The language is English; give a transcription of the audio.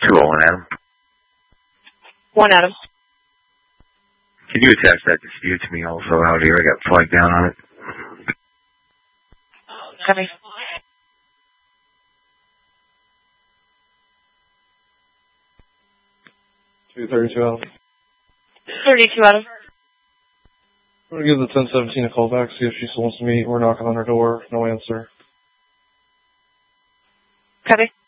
201 Adam. 1 Adam. Can you attach that dispute to me also out here? I got flagged down on it. Copy. 232 Adam. 32 Adam. I'm going to give the 1017 a call back, see if she still wants to meet. We're knocking on her door. No answer. Copy.